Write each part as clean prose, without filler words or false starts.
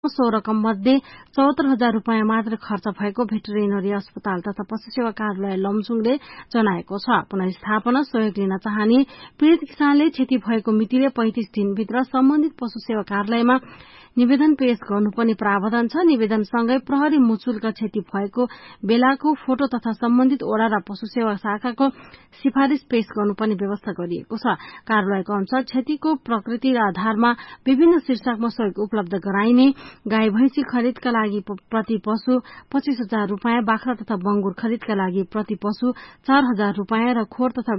So रकम मध्ये 74,000 रुपियाँ मात्र खर्च भएको भेटरिनरी अस्पताल तथा पशु सेवा कार्यालय लमजुङले जनाएको छ। पुनर्स्थापना सहयोग लिन चाहने पीड़ित किसानले क्षति भएको मितिले 35 दिनभित्र सम्बन्धित पशु सेवा कार्यालयमा निवेदन पेश गर्नुपर्ने प्रावधान छ। निवेदनसँगै प्रहरी मुचुल्क क्षति भएको बेलाको फोटो तथा सम्बन्धित ओडा र पशु सेवा शाखाको सिफारिश पेश गर्नुपर्ने व्यवस्था गरिएको छ। कार्यालयको अनुसार क्षतिको प्रकृति र आधारमा विभिन्न शीर्षकमा सहयोग उपलब्ध गराइने, गाई भैंसी खरिदका लागि प्रति पशु 25,000 रुपियाँ, बाख्रा तथा बंगुर खरिदका लागि प्रति पशु 4,000 रुपियाँ र खोर तथा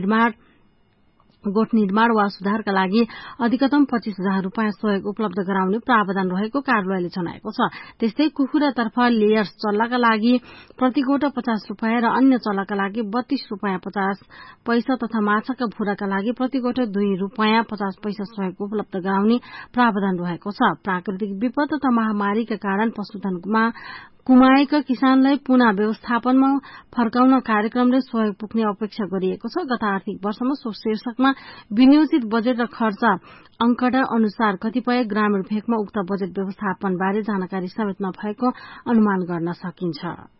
गोठ निर्माण वा सुधारका लागि अधिकतम 25,000 रुपियाँ सहयोग उपलब्ध गराउने प्रावधान रहेको कार्यालयले जनाएको छ। त्यस्तै कुखुरातर्फ लेयर्स चल्लाका लागि प्रति गोठ 50 रुपियाँ र अन्य चल्लाका लागि 32 रुपियाँ 50 पैसा तथा माछाका भुराका लागि प्रति गोठ 2 रुपियाँ 50 पैसा सहयोग उपलब्ध गराउने प्रावधान रहेको छ। प्राकृतिक विपद तथा महामारीका कारण पशुधनमा गुमाएका किसानलाई पुनः व्यवस्थापनमा फर्काउन कार्यक्रमले सहयोग पुग्ने अपेक्षा गरिएको छ। गत आर्थिक वर्षमा सो शीर्षकमा विनियोजित बजेट र खर्च अंकडा अनुसार कतिपय ग्रामीण भेगमा उक्त बजेट व्यवस्थापन बारे जानकारी समेत नभएको अनुमान गर्न सकिन्छ।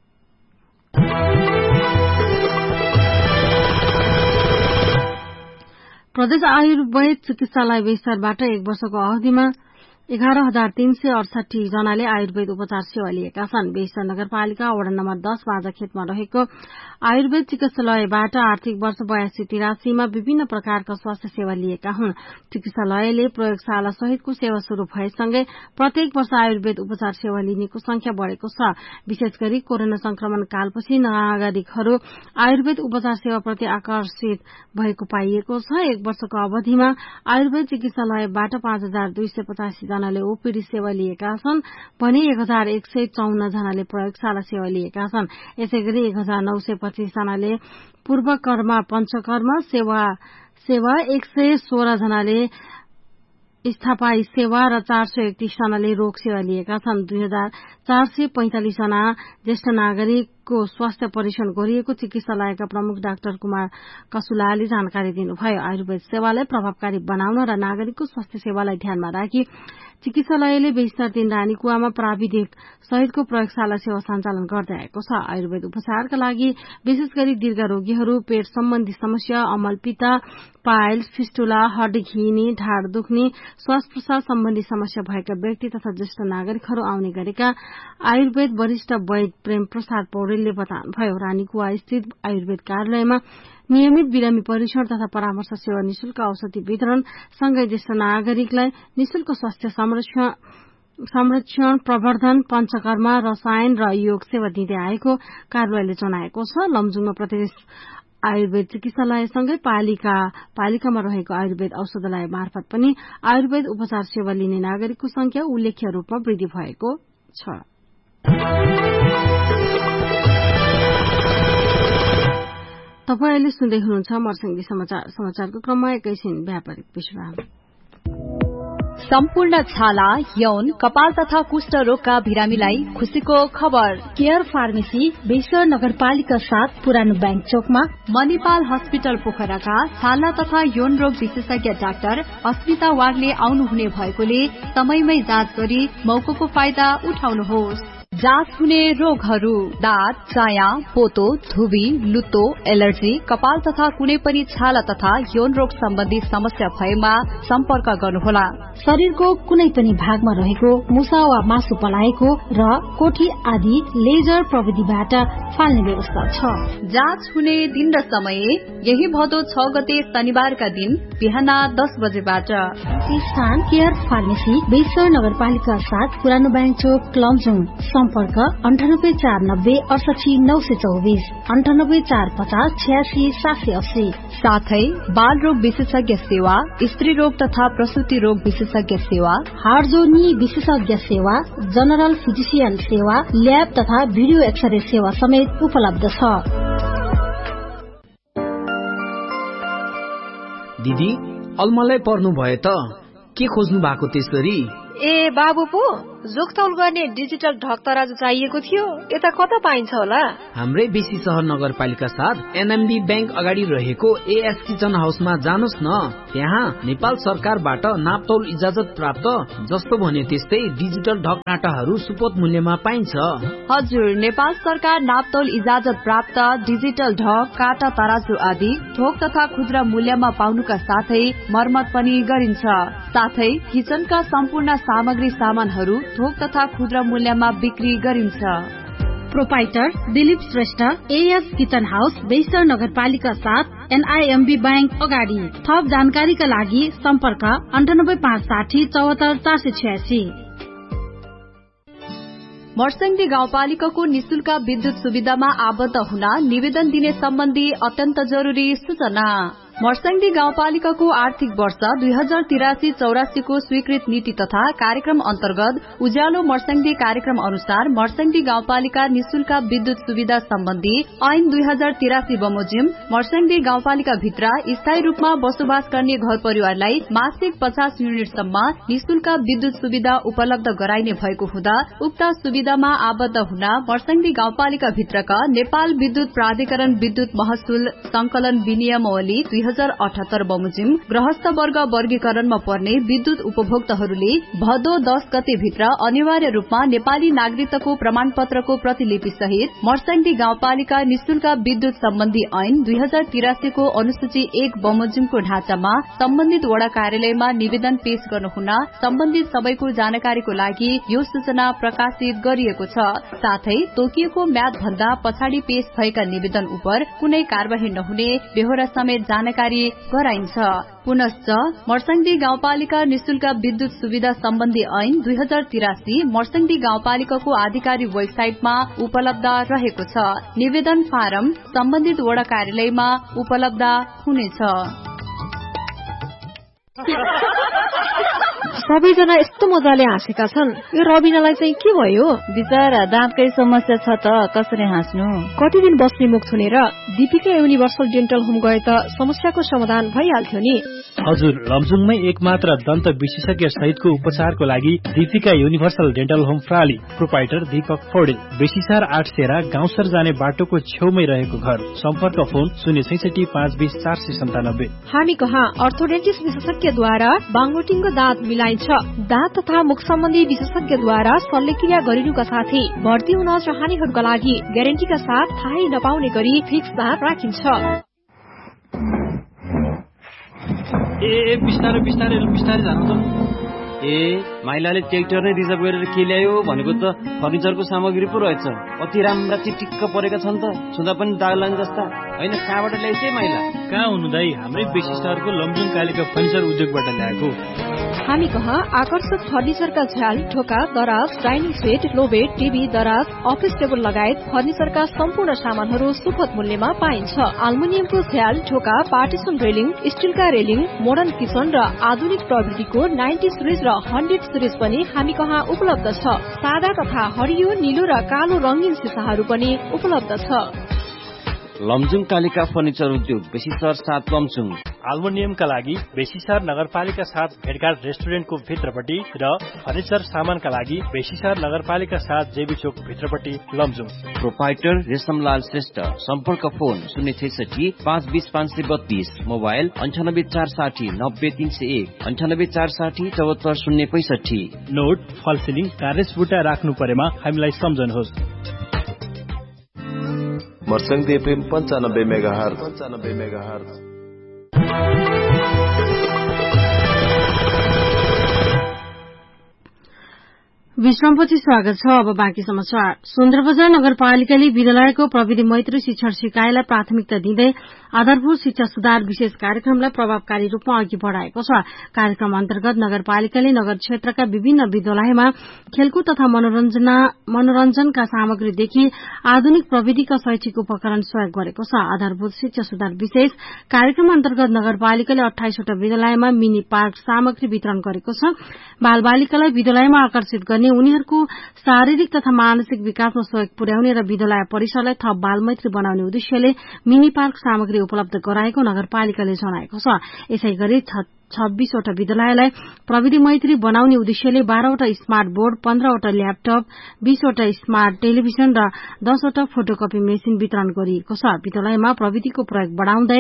प्रदेश आयुर्वेद चिकित्सालय बेसरबाट 1 वर्षको अवधिमा 11,368 जनाले आयुर्वेद उपचार सेवा लिएका छन्। बेसर नगरपालिका वडा नम्बर 10 बाजाखेतमा रहेको आयुर्वेद चिकित्सालयबाट आर्थिक वर्ष 82-83 मा विभिन्न प्रकारका स्वास्थ्य सेवा लिएका हुन्। चिकित्सालयले प्रयोगशाला सहितको सेवा शुरू भएसँगै प्रत्येक वर्ष आयुर्वेद उपचार सेवा लिनेको संख्या बढ़ेको छ। विशेष गरी कोरोना संक्रमण कालपछि नागरिकहरू आयुर्वेद उपचार सेवाप्रति आकर्षित भएको पाइएको छ। 1 वर्षको अवधिमा आयुर्वेद चिकित्सालयबाट 5,285 जनाले ओपीडी सेवा लिएका छन् भने 1,154 जनाले प्रयोगशाला सेवा लिएका छन्। यसैगरी 1,925 जनाले पूर्वकर्म पञ्चकर्म सेवा 116 जनाले स्थायी सेवा र 431 जनाले रोग सेवा लिएका छन्। 2,445 जना ज्येष्ठ नागरिकको स्वास्थ्य परीक्षण गरिएको चिकित्सालयका प्रमुख डाक्टर कुमार कसुलाले जानकारी दिनुभयो। आयुर्वेद सेवालाई प्रभावकारी बनाउन र नागरिकको स्वास्थ्य सेवालाई ध्यानमा राखी चिकित्सालयले बेस्तर 3 रानीकुवामा प्राविधिक सहितको प्रयोगशाला सेवा सञ्चालन गर्दै आएको छ। आयुर्वेद उपचारका लागि विशेष गरी दीर्घ रोगीहरू, पेट सम्बन्धी समस्या, अमलपित्त, पाइल्स, फिस्टुला, हड्डी घिर्ने, ढाड दुख्ने, श्वास प्रश्वास सम्बन्धी समस्या भएका व्यक्ति तथा ज्येष्ठ नागरिकहरू आउने गरेका आयुर्वेद वरिष्ठ वैद्य प्रेम प्रसाद पौडेलले बताउनुभयो। रानीकुवा स्थित आयुर्वेद कार्यालयमा नियमित बिरामी परीक्षण तथा परामर्श सेवा, निशुल्क औषधि वितरण सँगै ज्येष्ठ नागरिकलाई निशुल्क स्वास्थ्य संरक्षण प्रवर्धन, पञ्चकर्म, रसायन र योग सेवा दिँदै आएको कार्यालयले जनाएको छ। लमजुङमा प्रदेश आयुर्वेद चिकित्सालयसँगै पालिकामा रहेको आयुर्वेद औषधालय मार्फत पनि आयुर्वेद उपचार सेवा लिने नागरिकको संख्या उल्लेख्य रूपमा वृद्धि भएको छ। तपाईले सुन्दै हुनुहुन्छ मर्सिङदी समाचार। समाचारको क्रममा एकैछिन व्यापारिक विश्राम। सम्पूर्ण छाला, यौन, कपाल तथा कुष्ठ रोगका बिरामीलाई खुशीको खबर। केयर फार्मेसी बेसर नगरपालिका 7 पुरानो बैंक चोकमा, मणिपाल हस्पिटल पोखराका छाला तथा यौन रोग विशेषज्ञ डाक्टर अस्मिता वागले आउनुहुने भएकोले समयमै जाँच गरी मौकाको फाइदा उठाउनुहोस्। जाँच हुने रोगहरू: दाँत, चाया, पोतो, धुबी, लुतो, एलर्जी, कपाल तथा कुनै पनि छाला तथा यौन रोग सम्बन्धी समस्या भएमा सम्पर्क गर्नुहोला। शरीरको कुनै पनि भागमा रहेको मुसा वा मासु पलाएको र कोठी आदि लेजर प्रविधिबाट फाल्ने व्यवस्था छ। जाँच हुने दिन र समय यही भदौ 6 गते शनिबारका दिन बिहान 10 बजेबाट। स्थान केयर फार्मेसी बेसर नगरपालिका 7 पुरानो बैंक चोक लमजुङ। सम्पर्क 9849 68 924 98 450 86 780। साथै बाल रोग विशेषज्ञ सेवा, स्त्री रोग तथा प्रसूति रोग विशेषज्ञ सेवा, हाड जोड्ने विशेषज्ञ सेवा, जनरल फिजिशियन सेवा, ल्याब तथा भिडियो एक्सरे सेवा समेत उपलब्ध छ। दिदी अलमलै पर्नु भयो त के खोज्नु भएको त्यसरी? ए बाबु पो जोखतौल गर्ने डिजिटल ढक तराजु चाहिएको थियो, यता कता पाइन्छ होला? हाम्रै बेसी सहर नगरपालिका साथ एनएमबी बैंक अगाडि रहेको एएस किचन हाउसमा जानुस् न। त्यहाँ नेपाल सरकारबाट नापतौल इजाजत प्राप्त जस्तो भने त्यस्तै डिजिटल ढक काँटाहरू सुपथ मूल्यमा पाइन्छ। हजुर, नेपाल सरकार नापतौल इजाजत प्राप्त डिजिटल ढक काँटा तराजु आदि थोक तथा खुद्रा मूल्यमा पाउनुका साथै मर्मत पनि गरिन्छ। साथै किचनका सम्पूर्ण सामग्री सामानहरू थोक तथा खुद्रा मूल्यमा बिक्री गरिन्छ। Proprietor Dilip Shrestha, as kitchen house, बेइसर नगरपालिका 7, एनआईएमबी बैंक अगाडि। थप जानकारीका लागि सम्पर्क 9856 74 486। मर्स्याङ्दी गाउँपालिकाको निशुल्क विद्युत सुविधामा आबद्ध हुन निवेदन दिने सम्बन्धी अत्यन्त जरुरी सूचना। मर्स्याङ्दी गाउँपालिकाको आर्थिक वर्ष 2083-84 को स्वीकृत नीति तथा कार्यक्रम अन्तर्गत उज्यालो मर्स्याङ्दी कार्यक्रम अनुसार मर्स्याङ्दी गाउँपालिका निशुल्क विद्युत सुविधा सम्बन्धी ऐन 2083 बमोजिम मर्स्याङ्दी गाउँपालिका भित्र स्थायी रूपमा बसोबास गर्ने घर परिवारलाई मासिक 50 युनिटसम्म निशुल्क विद्युत सुविधा उपलब्ध गराइने भएको हुँदा उक्त सुविधामा आबद्ध हुन मर्स्याङ्दी गाउँपालिका भित्रका नेपाल विद्युत प्राधिकरण विद्युत महसुल संकलन विनियमावली 2078 बमोजिम गृहस्थ वर्ग वर्गीकरणमा पर्ने विद्युत उपभोक्ताहरूले भदौ 10 गते भित्र अनिवार्य रूपमा नेपाली नागरिकताको प्रमाणपत्रको प्रतिलिपि सहित मर्स्याङ्दी गाउँपालिका निशुल्क विद्युत सम्बन्धी ऐन 2083 को अनुसूची 1 बमोजिमको ढाँचामा सम्बन्धित वडा कार्यालयमा निवेदन पेश गर्नुहुन सम्बन्धित सबैको जानकारीको लागि यो सूचना प्रकाशित गरिएको छ। साथै तोकिएको म्याद भन्दा पछाडि पेश भएका निवेदन उप कुनै कार्यवाही नहुने बेहोरा समेत जानकारी गराइन्छ। पुनश्च मर्स्याङ्दी गाउँपालिका निशुल्क विद्युत सुविधा सम्बन्धी ऐन 2083 मर्स्याङ्दी गाउँपालिकाको आधिकारिक वेबसाइटमा उपलब्ध रहेको छ। निवेदन फारम सम्बन्धित वडा कार्यालयमा उपलब्ध हुनेछ। सबैजना यस्तो मजाले हाँसेका छन्, यो रबिनालाई चाहिँ के भयो? बिचारा दाँतकै समस्या छ त कसरी हाँस्नु। कति दिन बस्ने मुख छुनेर दीपिका युनिभर्सल डेन्टल होम गए त समस्याको समाधान भइहाल्थ्यो नि। हजुर, लमजुङमै एकमात्र दन्त विशेषज्ञ सहितको उपचारको लागि Deepika universal dental home प्राली। Proprietor Deepak Paudel, बेसीसार 8 सेरा गाउँसर जाने बाटोको छेउमै रहेको घर। सम्पर्क फोन 066 520 497। हामी कहाँ अर्थोडेन्टिस्ट विशेषज्ञद्वारा बाङोटिङको दाँत मिलाइन्छ। दाँत तथा मुख सम्बन्धी विशेषज्ञद्वारा शल्यक्रिया गरिनुका साथै भर्ती हुन चाहनेहरूका लागि ग्यारेन्टीका साथ थाहै नपाउने गरी फिक्स दाँत राखिन्छ। बिस्तारै बिस्तारै बिस्तारै जानु त। माइलाले ट्र्याक्टर नै रिजर्भ गरेर के ल्यायो भनेको त फर्निचरको सामग्री पो रहेछ। अति राम्रा चिटिक्क परेका छन् त, छुँदा पनि दाग लाग्ने जस्ता। होइन, कहाँबाट ल्याइछ माइला? कहाँ हुनु दाई, हाम्रै बेसी सहरको लमजुङ कालिका फर्निचर उद्योगबाट ल्याएको। हामी कहाँ आकर्षक फर्निचरका झ्याल, ढोका, दराज, डाइनिङ सेट, लोबेड, टिभी, दराज, अफिस टेबल लगायत फर्निचरका सम्पूर्ण सामानहरू सुपथ मूल्यमा पाइन्छ। एल्युमिनियमको झ्याल, ढोका, partition railing, स्टिलका railing, modern kitchen र आधुनिक प्रविधिको 90 सिरिज र 100 सिरिज पनि हामी कहाँ उपलब्ध छ। सादा तथा हरियो, नीलो र कालो रंगीन सिसाहरू पनि उपलब्ध छ। लमजुङ कालिका फर्निचर उद्योग, बेसीसर 7 लमजुङ। एल्युमिनियमका लागि बेसीसर नगरपालिका 7 भेटघाट रेस्टुरेन्टको भित्रपट्टि र फर्निचर सामानका लागि बेसीसर नगरपालिका 7 जेबी चोक भित्रपट्टि लमजुङ। प्रोपाइटर रेशमलाल श्रेष्ठ। सम्पर्क फोन 066 520 532। मोबाइल 98 460 90 301, 98 460 74 065। नोट फलसिलिङ कार्य बुटा राख्नु परेमा हामीलाई सम्झनुहोस्। Marsyangdi FM 95 megahertz. विश्रामपछि स्वागत छ। अब बाँकी समाचार। सुन्दरबजार नगरपालिकाले विद्यालयको प्रविधि मैत्री शिक्षण सिकाइलाई प्राथमिकता दिँदै आधारभूत शिक्षा सुधार विशेष कार्यक्रमलाई प्रभावकारी रूपमा अघि बढ़ाएको छ। कार्यक्रम अन्तर्गत नगरपालिकाले नगर क्षेत्रका विभिन्न विद्यालयमा खेलकुद तथा मनोरञ्जनका सामग्रीदेखि आधुनिक प्रविधिका शैक्षिक उपकरण सहयोग गरेको छ। आधारभूत शिक्षा सुधार विशेष कार्यक्रम अन्तर्गत नगरपालिकाले 28 वटा विद्यालयमा मिनी पार्क सामग्री वितरण गरेको छ। बालबालिकालाई विद्यालयमा आकर्षित गर्ने, उनीहरूको शारीरिक तथा मानसिक विकासमा सहयोग पुर्याउने र विद्यालय परिसरलाई थप बालमैत्री बनाउने उद्देश्यले मिनी पार्क सामग्री उपलब्ध गराएको नगरपालिकाले जनाएको छ। यसै गरी 26वटा विद्यालयलाई प्रविधि मैत्री बनाउने उद्देश्यले 12वटा smart board, 15वटा laptop, 20वटा smart television र 10वटा फोटोकपी मेसिन वितरण गरिएको छ। विद्यालयमा प्रविधिको प्रयोग बढ़ाउँदै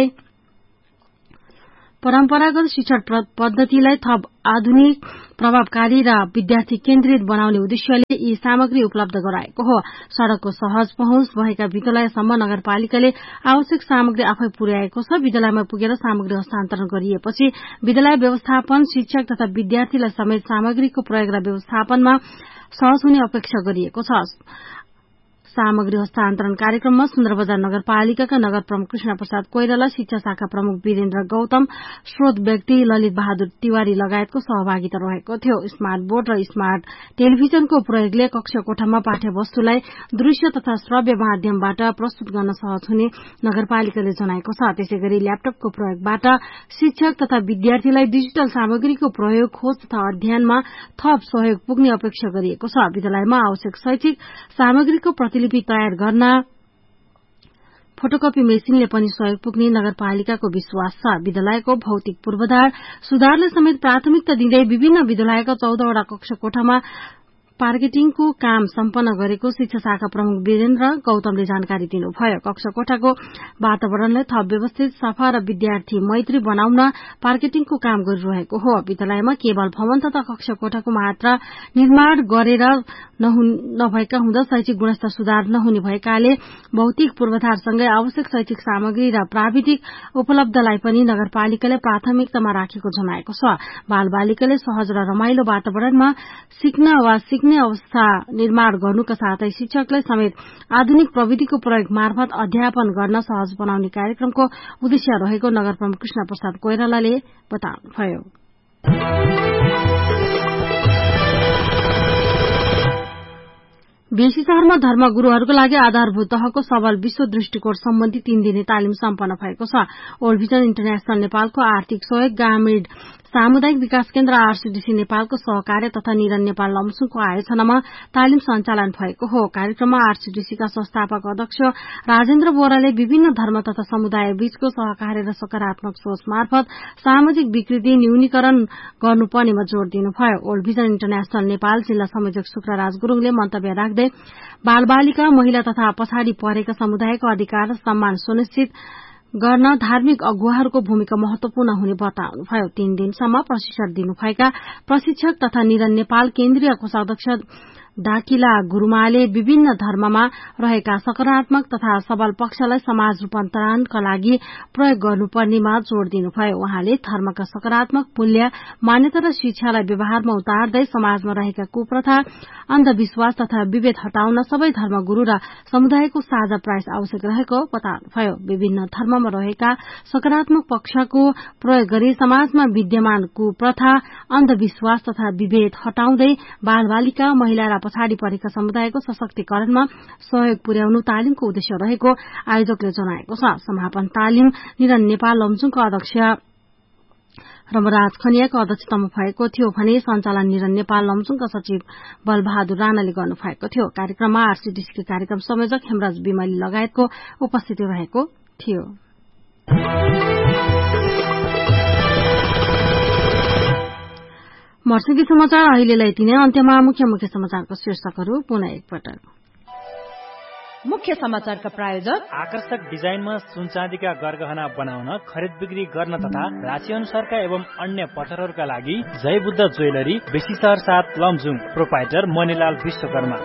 परम्परागत शिक्षण पद्धतिलाई थप आधुनिक, प्रभावकारी र विद्यार्थी केन्द्रित बनाउने उद्देश्यले यी सामग्री उपलब्ध गराएको हो। सड़कको सहज पहुँच भएका विद्यालयसम्म नगरपालिकाले आवश्यक सामग्री आफै पुर्याएको छ। विद्यालयमा पुगेर सामग्री हस्तान्तरण गरिएपछि विद्यालय व्यवस्थापन, शिक्षक तथा विद्यार्थीलाई समेत सामग्रीको प्रयोग र व्यवस्थापनमा सहज हुने अपेक्षा गरिएको छ। सामग्री हस्तान्तरण कार्यक्रममा सुन्दरबजार नगरपालिकाका नगर प्रमुख कृष्ण प्रसाद कोइराला, शिक्षा शाखा प्रमुख वीरेन्द्र गौतम, स्रोत व्यक्ति ललित बहादुर तिवारी लगायतको सहभागिता रहेको थियो। स्मार्ट बोर्ड र स्मार्ट टेलिभिजनको प्रयोगले कक्षा कोठामा पाठ्यवस्तुलाई दृश्य तथा श्रव्य माध्यमबाट प्रस्तुत गर्न सहज हुने नगरपालिकाले जनाएको छ। त्यसैगरी ल्यापटपको प्रयोगबाट शिक्षक तथा विद्यार्थीलाई डिजिटल सामग्रीको प्रयोग, खोज तथा अध्ययनमा थप सहयोग पुग्ने अपेक्षा गरिएको छ। विद्यालयमा आवश्यक शैक्षिक सामग्रीको प्रतिलिपि तयार गर्न फोटोकपी मेसिनले पनि सहयोग पुग्ने नगरपालिकाको विश्वास छ। विद्यालयको भौतिक पूर्वाधार सुधारले समेत प्राथमिकता दिँदै विभिन्न विद्यालयका 14वटा कक्षा कोठामा पार्केटिङको काम सम्पन्न गरेको शिक्षा शाखा प्रमुख वीरेन्द्र गौतमले जानकारी दिनुभयो। कक्षा कोठाको वातावरणलाई थप व्यवस्थित, सफा र विद्यार्थी मैत्री बनाउन पार्केटिङको काम गरिरहेको हो। विद्यालयमा केवल भवन तथा कक्षा कोठाको मात्र निर्माण गरेर नभएका हुँदा शैक्षिक गुणस्तर सुधार नहुने भएकाले भौतिक पूर्वाधारसँगै आवश्यक शैक्षिक सामग्री र प्राविधिक उपलब्धलाई पनि नगरपालिकाले प्राथमिकतामा राखेको जनाएको छ। बालबालिकाले सहज र रमाइलो वातावरणमा सिक्ने अवस्था निर्माण गर्नुका साथै शिक्षकलाई समेत आधुनिक प्रविधिको प्रयोग मार्फत अध्यापन गर्न सहज बनाउने कार्यक्रमको उद्देश्य रहेको नगर प्रमुख कृष्ण प्रसाद कोइरालाले बताउनुभयो। बेसी शहरमा धर्मगुरूहरूको लागि आधारभूत तहको सबल विश्व दृष्टिकोण सम्बन्धी 3 दिने तालिम सम्पन्न भएको छ। ओल्ड भिजन इन्टरनेशनल नेपालको आर्थिक सहयोग, ग्रामीण सामुदायिक विकास केन्द्र आरसीडीसी नेपालको सहकार्य तथा निरन नेपाल लमसुङको आयोजनामा तालिम सञ्चालन भएको हो। कार्यक्रममा आरसीडीसीका संस्थापक अध्यक्ष राजेन्द्र बोराले विभिन्न धर्म तथा समुदाय बीचको सहकार्य र सकारात्मक सोच मार्फत सामाजिक विकृति न्यूनीकरण गर्नुपर्नेमा जोड़ दिनुभयो। ओल्ड भिजन इन्टरनेशनल नेपाल जिल्ला संयोजक शुक्रराज गुरूङले मन्तव्य राख्दै बालबालिका, महिला तथा पछाडि परेका समुदायको अधिकार र सम्मान सुनिश्चित गर्न धार्मिक अगुवाहरूको भूमिका महत्वपूर्ण हुने बताउनुभयो। 3 दिनसम्म प्रशिक्षण दिनुभएका प्रशिक्षक तथा निरन नेपाल केन्द्रीय कोषाध्यक्ष दाकिला गुरूमाले विभिन्न धर्ममा रहेका सकारात्मक तथा सबल पक्षलाई समाज रूपान्तरणका लागि प्रयोग गर्नुपर्नेमा जोड़ दिनुभयो। उहाँले धर्मका सकारात्मक मूल्य, मान्यता र शिक्षालाई व्यवहारमा उतार्दै समाजमा रहेका कुप्रथा, अन्धविश्वास तथा विभेद हटाउन सबै धर्मगुरू र समुदायको साझा प्रयास आवश्यक रहेको बताउनुभयो। विभिन्न धर्ममा रहेका सकारात्मक पक्षको प्रयोग गरी समाजमा विद्यमान कुप्रथा, अन्धविश्वास तथा विभेद हटाउँदै बालबालिका, महिला र पछाडि परेका समुदायको सशक्तिकरणमा सहयोग पुर्याउनु तालिमको उद्देश्य रहेको आयोजकले जनाएको छ। समापन तालिम निरन नेपाल लमजुङको अध्यक्ष रमराज खनियाको अध्यक्षतामा भएको थियो भने सञ्चालन निरन नेपाल लमजुङका सचिव बलबहादुर राणाले गर्नुभएको थियो। कार्यक्रममा आरसीडीसीका कार्यक्रम संयोजक हेमराज बिमली लगायतको उपस्थिति रहेको थियो। मर्सिकी समाचार अहिलेलाई यति नै। अन्त्यमा मुख्य समाचारको शीर्षकहरू पुनः एकपटक। मुख्य समाचारका प्रायोजक आकर्षक डिजाइनमा सुनचाँदीका गरगहना बनाउन, खरिद बिक्री गर्न तथा राशि अनुसारका एवं अन्य पटरहरूका लागि जय बुद्ध ज्वेलरी, बेसी शहर 7 लमजुङ, प्रोपाइटर मणिलाल विश्वकर्मा।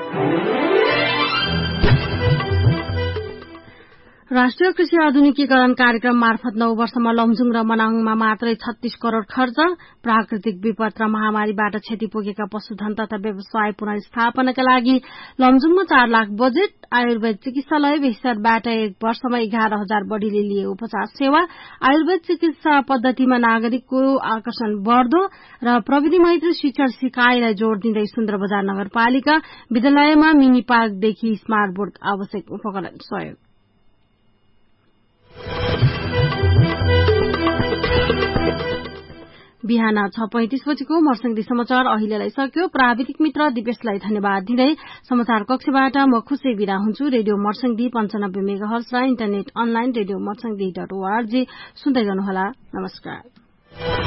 राष्ट्रिय कृषि आधुनिकीकरण कार्यक्रम मार्फत 9 वर्षमा लमजुङ र मनाङमा मात्रै 36 करोड़ खर्च। प्राकृतिक विपद र महामारीबाट क्षति पुगेका पशुधन तथा व्यवसाय पुनर्स्थापनाका लागि लमजुङमा 4 लाख बजेट। आयुर्वेद चिकित्सालय बेसिरबाट 1 वर्षमा 11,000 बढ़ीले लिए उपचार सेवा। आयुर्वेद चिकित्सा पद्धतिमा नागरिकको आकर्षण बढ़दो र प्रविधि मैत्री शिक्षण सिकाइलाई जोड़ दिँदै सुन्दरबजार नगरपालिका विद्यालयमा मिनी पार्कदेखि स्मार्ट बोर्ड आवश्यक उपकरण सहयोग। बिहान 6:35 बजेको मर्सिङदी समाचार अहिलेलाई सक्यो। प्राविधिक मित्र दिपेशलाई धन्यवाद दिँदै समाचार कक्षबाट म खुशी बिदा हुन्छु। रेडियो मर्सिङदी 95 मेगाहर्ज र इन्टरनेट अनलाइन रेडियो मर्सिङदी.org सुन्दै गर्नुहोला। नमस्कार।